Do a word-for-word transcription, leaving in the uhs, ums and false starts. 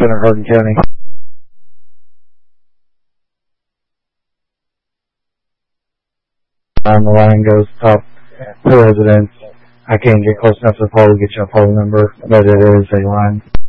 Center Hardin County. On the line goes top residents. I can't get close enough to the pole to get you a phone number, but it is a line.